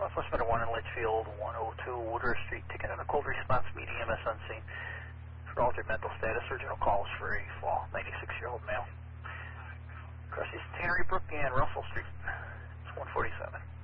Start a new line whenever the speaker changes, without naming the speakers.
Southwest Meadow 1 in Litchfield, 102 Woodruff Street, ticket on a cold response, meet EMS on scene. For altered mental status, original call is for a fall, 96-year-old male. Crosses Tannery Brook and Russell Street. It's 147.